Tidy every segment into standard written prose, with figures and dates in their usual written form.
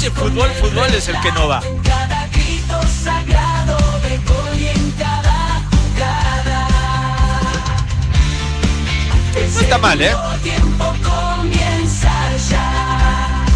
dice fútbol, fútbol es el que no va. Cada grito sagrado de gol y en cada jugada. No está mal, ¿eh? El tiempo comienza ya.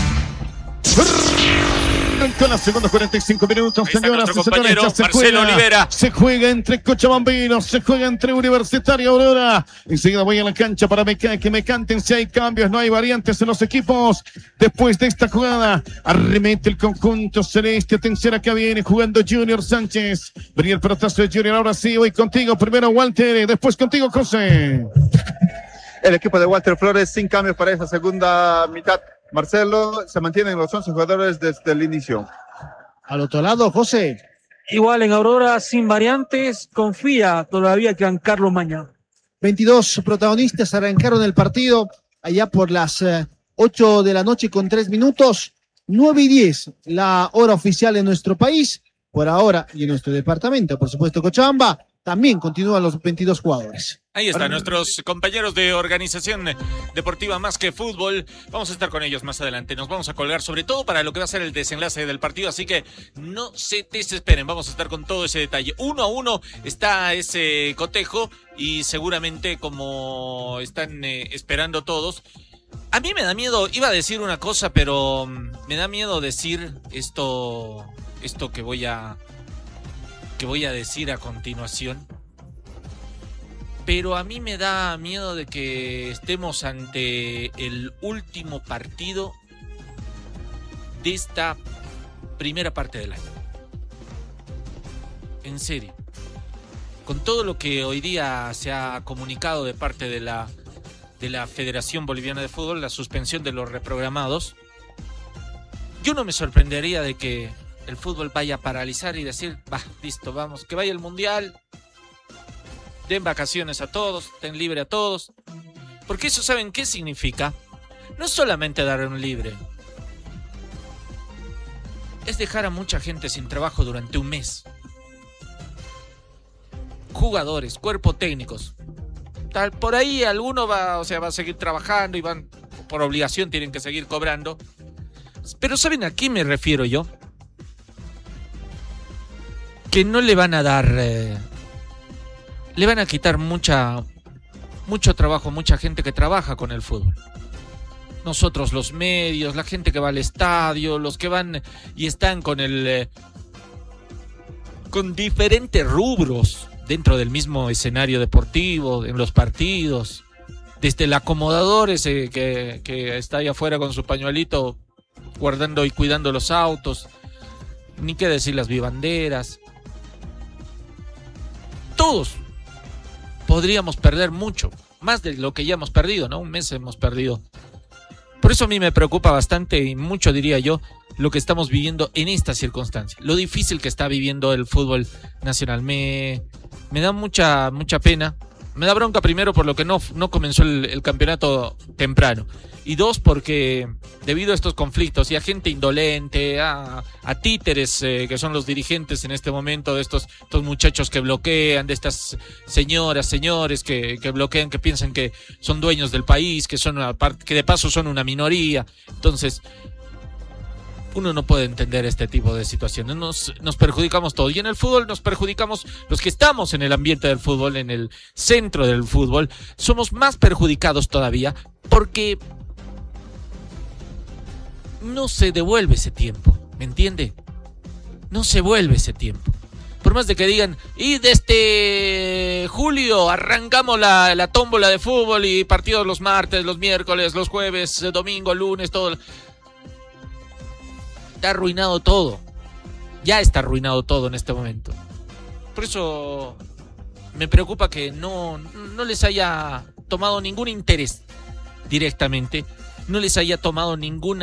Con las segundas 45 minutos, señoras y señores, ya se Marcelo juega, Olivera. se juega entre Cochabambinos, se juega entre Universitario Aurora. Enseguida voy a la cancha para que me canten si hay cambios, no hay variantes en los equipos. Después de esta jugada, arremete el conjunto celeste. Atención, acá viene jugando Junior Sánchez. Venía el pelotazo de Junior, ahora sí, voy contigo. Primero Walter, después contigo José. El equipo de Walter Flores sin cambios para esa segunda mitad. Marcelo, se mantienen los 11 jugadores desde el inicio. Al otro lado, José. Igual en Aurora, sin variantes, confía todavía que en Carlos Maña. 22 protagonistas arrancaron el partido allá por las 8 de la noche con 3 minutos. 9:10, la hora oficial en nuestro país. Por ahora, y en nuestro departamento, por supuesto, Cochabamba, también continúan los 22 jugadores. Ahí están nuestros compañeros de Organización Deportiva Más que Fútbol. Vamos a estar con ellos más adelante. Nos vamos a colgar sobre todo para lo que va a ser el desenlace del partido. Así que no se desesperen. Vamos a estar con todo ese detalle. 1-1 está ese cotejo y seguramente como están esperando todos. A mí me da miedo, iba a decir una cosa, pero me da miedo decir esto que voy a decir a continuación. Pero a mí me da miedo de que estemos ante el último partido de esta primera parte del año. En serio. Con todo lo que hoy día se ha comunicado de parte de la Federación Boliviana de Fútbol, la suspensión de los reprogramados, yo no me sorprendería de que el fútbol vaya a paralizar y decir, listo, vamos, que vaya el Mundial, den vacaciones a todos, den libre a todos. Porque eso, ¿saben qué significa? No es solamente dar un libre, es dejar a mucha gente sin trabajo durante un mes. Jugadores, cuerpo técnicos. Tal, por ahí alguno va a seguir trabajando y van, por obligación tienen que seguir cobrando. Pero ¿saben a qué me refiero yo? Que no le van a dar, le van a quitar mucho trabajo, mucha gente que trabaja con el fútbol. Nosotros, los medios, la gente que va al estadio, los que van y están con diferentes rubros dentro del mismo escenario deportivo, en los partidos, desde el acomodador ese que está ahí afuera con su pañuelito guardando y cuidando los autos, ni qué decir las vivanderas. Todos podríamos perder mucho, más de lo que ya hemos perdido, ¿no? Un mes hemos perdido. Por eso a mí me preocupa bastante y mucho, diría yo, lo que estamos viviendo en esta circunstancia. Lo difícil que está viviendo el fútbol nacional. Me da mucha pena. Me da bronca primero por lo que no comenzó el campeonato temprano. Y dos, porque debido a estos conflictos y a gente indolente, a títeres que son los dirigentes en este momento, de estos muchachos que bloquean, de estas señoras, señores que bloquean, que piensan que son dueños del país, que de paso son una minoría. Entonces, uno no puede entender este tipo de situaciones. Nos perjudicamos todos. Y en el fútbol nos perjudicamos los que estamos en el ambiente del fútbol, en el centro del fútbol. Somos más perjudicados todavía porque no se devuelve ese tiempo. ¿Me entiende? No se vuelve ese tiempo. Por más de que digan, y desde julio arrancamos la tómbola de fútbol y partidos los martes, los miércoles, los jueves, domingo, lunes, todo. Está arruinado todo. Ya está arruinado todo en este momento. Por eso me preocupa que no les haya tomado ningún interés directamente. No les haya tomado ningún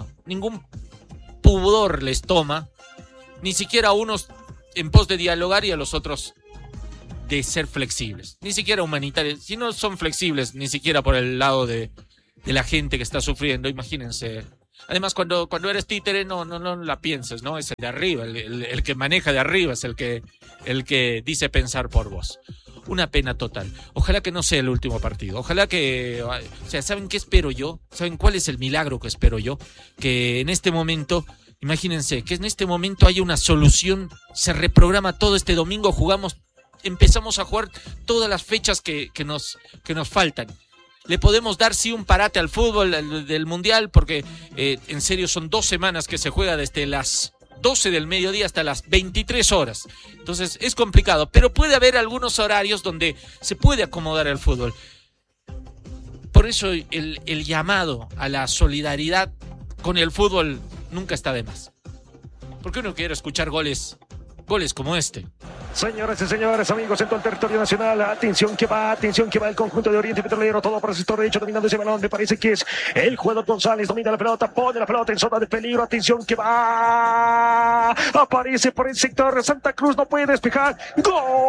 pudor les toma. Ni siquiera a unos en pos de dialogar y a los otros de ser flexibles. Ni siquiera humanitarios. Si no son flexibles, ni siquiera por el lado de la gente que está sufriendo. Imagínense. Además, cuando eres títere, no la pienses, ¿no? Es el de arriba, el que maneja de arriba, es el que dice pensar por vos. una pena total. Ojalá que no sea el último partido. Ojalá que, o sea, ¿saben qué espero yo? ¿Saben cuál es el milagro que espero yo? Que en este momento, imagínense, que en este momento haya una solución, se reprograma todo este domingo, empezamos a jugar todas las fechas que nos faltan. Le podemos dar sí un parate al fútbol del Mundial porque en serio son 2 semanas que se juega desde las 12 del mediodía hasta las 23 horas. Entonces es complicado, pero puede haber algunos horarios donde se puede acomodar el fútbol. Por eso el llamado a la solidaridad con el fútbol nunca está de más. Porque uno quiere escuchar goles como este. Señoras y señores, amigos, en todo el territorio nacional, atención que va el conjunto de Oriente Petrolero, todo por el sector derecho, dominando ese balón, me parece que es el jugador González, domina la pelota, pone la pelota en zona de peligro, atención que va, aparece por el sector, Santa Cruz no puede despejar, ¡gol!